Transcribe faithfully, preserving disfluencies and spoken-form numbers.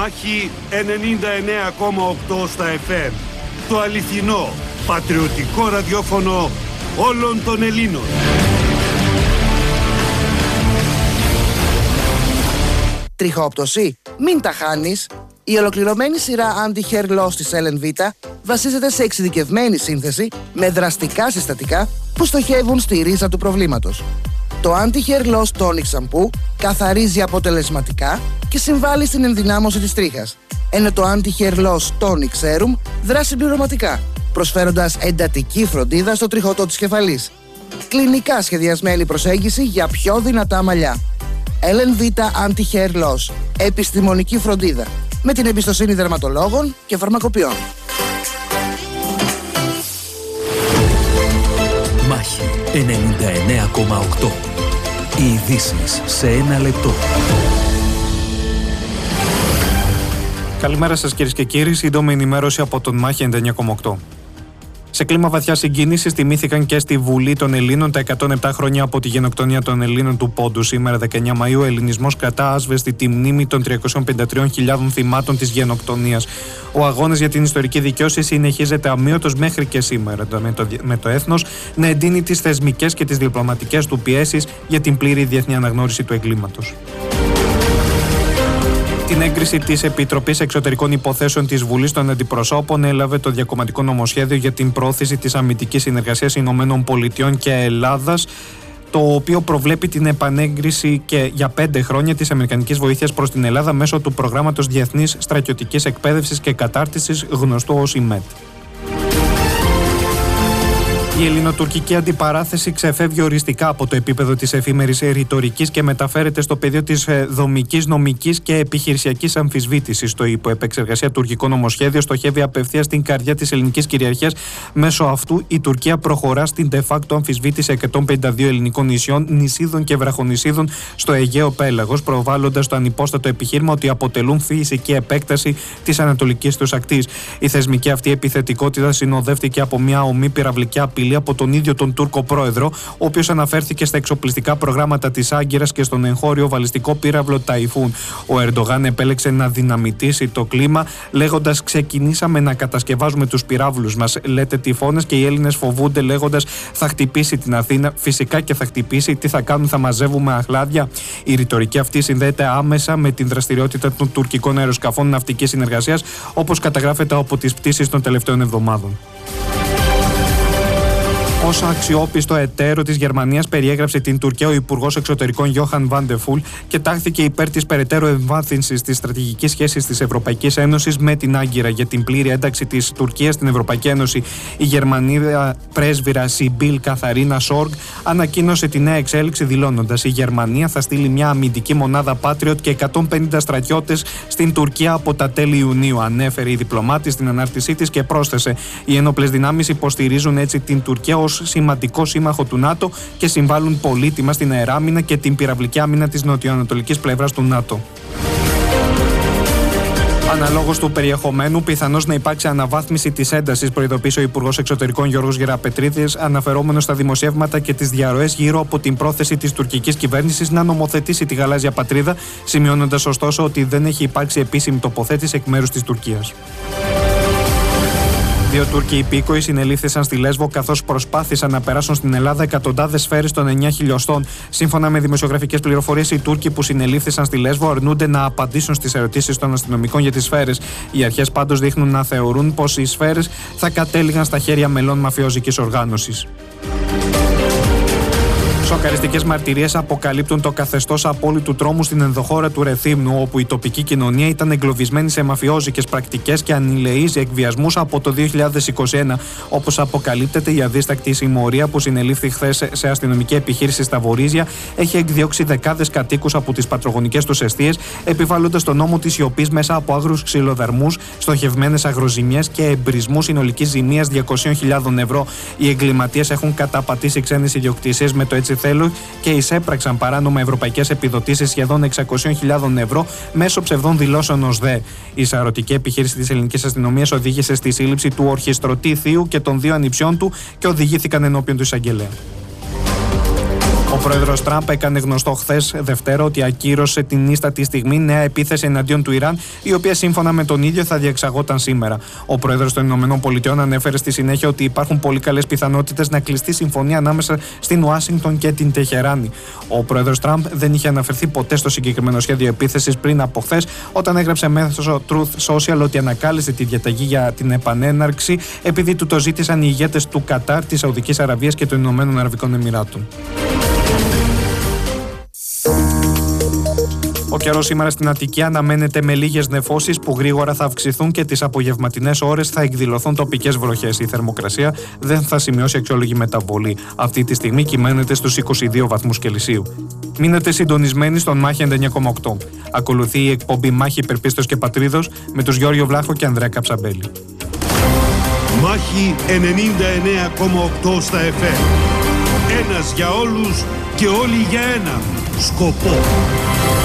Μάχη ενενήντα εννέα κόμμα οκτώ στα εφ εμ. Το αληθινό, πατριωτικό ραδιόφωνο όλων των Ελλήνων. Τριχόπτωση? Μην τα χάνεις. Η ολοκληρωμένη σειρά Anti-Hair Loss της Ellen Vita βασίζεται σε εξειδικευμένη σύνθεση με δραστικά συστατικά που στοχεύουν στη ρίζα του προβλήματος. Το Anti-Hair Loss Tonic Shampoo καθαρίζει αποτελεσματικά και συμβάλλει στην ενδυνάμωση της τρίχας, ενώ το Anti-Hair Loss Tonic Serum δράσει συμπληρωματικά, προσφέροντας εντατική φροντίδα στο τριχωτό της κεφαλής. Κλινικά σχεδιασμένη προσέγγιση για πιο δυνατά μαλλιά. Ellen Vita Anti-Hair Loss. Επιστημονική φροντίδα με την εμπιστοσύνη δερματολόγων και φαρμακοποιών. Μάχη ενενήντα εννέα κόμμα οκτώ. Οι ειδήσεις σε ένα λεπτό. Καλημέρα σας κυρίες και κύριοι. Σύντομη ενημέρωση από τον Μάχη ενενήντα εννέα κόμμα οκτώ. Σε κλίμα βαθιά συγκίνησης τιμήθηκαν και στη Βουλή των Ελλήνων τα εκατόν επτά χρόνια από τη γενοκτονία των Ελλήνων του Πόντου. Σήμερα, δεκαεννέα Μαΐου, ο ελληνισμός κρατά άσβεστη τη μνήμη των τριακόσιων πενήντα τριών χιλιάδων θυμάτων της γενοκτονίας. Ο αγώνας για την ιστορική δικαίωση συνεχίζεται αμύωτος μέχρι και σήμερα, με το, με το έθνος να εντείνει τις θεσμικές και τις διπλωματικές του πιέσεις για την πλήρη διεθνή αναγνώριση του εγκλήματος. Την έγκριση της Επιτροπής Εξωτερικών Υποθέσεων της Βουλής των Αντιπροσώπων έλαβε το διακομματικό νομοσχέδιο για την πρόθεση της αμυντικής συνεργασίας Ηνωμένων Πολιτειών και Ελλάδας, το οποίο προβλέπει την επανέγκριση και για πέντε χρόνια της αμερικανικής βοήθειας προς την Ελλάδα μέσω του προγράμματος Διεθνής Στρατιωτικής Εκπαίδευσης και Κατάρτισης, γνωστό ως ι μ ε τ. Η ελληνοτουρκική αντιπαράθεση ξεφεύγει οριστικά από το επίπεδο της εφήμερης ρητορικής και μεταφέρεται στο πεδίο της δομικής, νομικής και επιχειρησιακής αμφισβήτησης. Το υποεπεξεργασία τουρκικό νομοσχέδιο στοχεύει απευθείας στην καρδιά της ελληνικής κυριαρχίας. Μέσω αυτού η Τουρκία προχωρά στην de facto αμφισβήτηση εκατόν πενήντα δύο ελληνικών νησιών, νησίδων και βραχονησίδων στο Αιγαίο Πέλαγος, προβάλλοντας το ανυπόστατο επιχείρημα ότι αποτελούν φυσική επέκταση της ανατολικής τους ακτής. Η θεσμική αυτή επιθετικότητα συνοδεύτηκε από μια ομή πυραυλική απειλή από τον ίδιο τον Τούρκο πρόεδρο, ο οποίος αναφέρθηκε στα εξοπλιστικά προγράμματα της Άγκυρας και στον εγχώριο βαλιστικό πύραυλο Ταϊφούν. Ο Ερντογάν επέλεξε να δυναμητήσει το κλίμα, λέγοντας: «Ξεκινήσαμε να κατασκευάζουμε τους πυράβλους μας. Λέτε τυφώνες και οι Έλληνες φοβούνται, λέγοντας: Θα χτυπήσει την Αθήνα. Φυσικά και θα χτυπήσει. Τι θα κάνουν, θα μαζεύουμε αχλάδια». Η ρητορική αυτή συνδέεται άμεσα με την δραστηριότητα των τουρκικών αεροσκαφών ναυτικής συνεργασίας, όπως καταγράφεται από τις πτήσεις των τελευταίων εβδομάδων. Ως αξιόπιστο εταίρο της Γερμανίας περιέγραψε την Τουρκία ο Υπουργός Εξωτερικών Γιόχαν Βαντεφούλ και τάχθηκε υπέρ της περαιτέρω εμβάθυνσης της στρατηγικής σχέσης της Ευρωπαϊκής Ένωσης με την Άγκυρα για την πλήρη ένταξη της Τουρκίας στην Ευρωπαϊκή Ένωση. Η Γερμανίδα πρέσβυρα Σιμπίλ Καθαρίνα Σόργκ ανακοίνωσε τη νέα εξέλιξη, δηλώνοντας: «Η Γερμανία θα στείλει μια αμυντική μονάδα Patriot και εκατόν πενήντα στρατιώτες στην Τουρκία από τα τέλη Ιουνίου», ανέφερε η διπλωμάτη στην ανάρτησή της και πρόσθεσε: «Οι ένοπλες δυνάμεις υποστηρίζουν έτσι την Τουρκία ως σημαντικό σύμμαχο του ΝΑΤΟ και συμβάλλουν πολύτιμα στην αεράμινα και την πυραυλική άμυνα της νοτιοανατολικής πλευράς του ΝΑΤΟ». Αναλόγως του περιεχομένου, πιθανώς να υπάρξει αναβάθμιση της έντασης, προειδοποίησε ο Υπουργός Εξωτερικών Γιώργος Γεραπετρίδης, αναφερόμενος στα δημοσιεύματα και τις διαρροές γύρω από την πρόθεση της τουρκικής κυβέρνησης να νομοθετήσει τη γαλάζια πατρίδα, σημειώνοντας ωστόσο ότι δεν έχει υπάρξει επίσημη τοποθέτηση εκ μέρους της Τουρκίας. Δύο Τούρκοι υπήκοοι συνελήφθησαν στη Λέσβο καθώς προσπάθησαν να περάσουν στην Ελλάδα εκατοντάδες σφαίρες των εννιά χιλιοστών. Σύμφωνα με δημοσιογραφικές πληροφορίες, οι Τούρκοι που συνελήφθησαν στη Λέσβο αρνούνται να απαντήσουν στις ερωτήσεις των αστυνομικών για τις σφαίρες. Οι αρχές πάντως δείχνουν να θεωρούν πως οι σφαίρες θα κατέληγαν στα χέρια μελών μαφιόζικης οργάνωσης. Σοκαριστικές μαρτυρίες αποκαλύπτουν το καθεστώς απόλυτου τρόμου στην ενδοχώρα του Ρεθύμνου, όπου η τοπική κοινωνία ήταν εγκλωβισμένη σε μαφιόζικες πρακτικές και ανηλεείς εκβιασμούς από το δύο χιλιάδες είκοσι ένα. Όπως αποκαλύπτεται, η αδίστακτη συμμορία που συνελήφθη χθες σε αστυνομική επιχείρηση στα Βορίζια έχει εκδιώξει δεκάδες κατοίκους από τις πατρογονικές τους εστίες, επιβάλλοντας τον νόμο της σιωπής μέσα από άγρους ξυλοδαρμούς, στοχευμένες αγροζημιές και εμπρισμούς συνολικής ζημίας διακόσιες χιλιάδες ευρώ. Οι εγκληματίες έχουν καταπατήσει ξένες ιδιοκτησίες με το έτσι θέλω και εισέπραξαν παράνομα ευρωπαϊκές επιδοτήσεις σχεδόν εξακόσιες χιλιάδες ευρώ μέσω ψευδών δηλώσεων ως δε. Η σαρωτική επιχείρηση της ελληνικής αστυνομίας οδήγησε στη σύλληψη του ορχιστρωτή θείου και των δύο ανιψιών του και οδηγήθηκαν ενώπιον του εισαγγελέα. Ο πρόεδρος Τραμπ έκανε γνωστό χθες Δευτέρα ότι ακύρωσε την ίστατη στιγμή νέα επίθεση εναντίον του Ιράν, η οποία σύμφωνα με τον ίδιο θα διεξαγόταν σήμερα. Ο πρόεδρος των Ηνωμένων Πολιτειών ανέφερε στη συνέχεια ότι υπάρχουν πολύ καλές πιθανότητες να κλειστεί συμφωνία ανάμεσα στην Ουάσιγκτον και την Τεχεράνη. Ο πρόεδρος Τραμπ δεν είχε αναφερθεί ποτέ στο συγκεκριμένο σχέδιο επίθεσης πριν από χθες, όταν έγραψε μέσω Truth Social ότι ανακάλεσε τη διαταγή για την επανέναρξη επειδή του το ζήτησαν οι ηγέτες του Κατάρ, της Σαουδικής Αραβίας και των Ηνωμένων Αραβικών Εμιράτων. Ο καιρός σήμερα στην Αττική αναμένεται με λίγες νεφώσεις που γρήγορα θα αυξηθούν και τις απογευματινές ώρες θα εκδηλωθούν τοπικές βροχές. Η θερμοκρασία δεν θα σημειώσει αξιόλογη μεταβολή. Αυτή τη στιγμή κυμαίνεται στους είκοσι δύο βαθμούς Κελσίου. Μείνετε συντονισμένοι στον Μάχη ενενήντα εννέα κόμμα οκτώ. Ακολουθεί η εκπομπή Μάχη Υπερπίστος και Πατρίδος με τους Γιώργο Βλάχο και Ανδρέα Καψαμπέλη. Μάχη ενενήντα εννέα κόμμα οκτώ στα εφ εμ. Ένας για όλους και όλοι για ένα σκοπό.